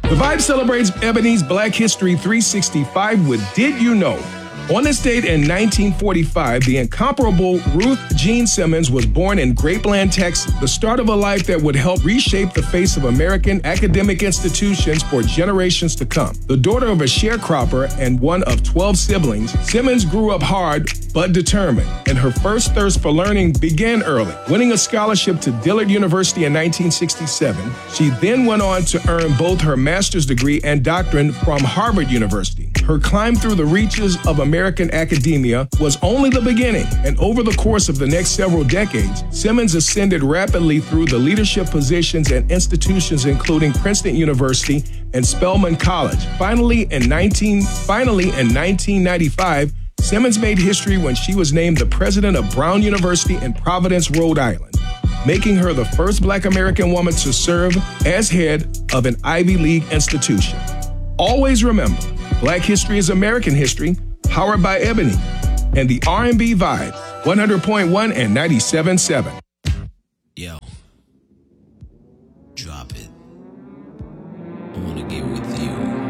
The Vibe celebrates Ebony's Black History 365 with Did You Know? On this date in 1945, the incomparable Ruth Jean Simmons was born in Grapeland, Texas, the start of a life that would help reshape the face of American academic institutions for generations to come. The daughter of a sharecropper and one of 12 siblings, Simmons grew up hard but determined, and her first thirst for learning began early. Winning a scholarship to Dillard University in 1967, she then went on to earn both her master's degree and doctorate from Harvard University. Her climb through the reaches of American academia was only the beginning, and over the course of the next several decades, Simmons ascended rapidly through the leadership positions at institutions including Princeton University and Spelman College. Finally, in 1995, Simmons made history when she was named the president of Brown University in Providence, Rhode Island, making her the first Black American woman to serve as head of an Ivy League institution. Always remember, Black history is American history, powered by Ebony and the R&B Vibe, 100.1 and 97.7. Yo, drop it. I want to get with you.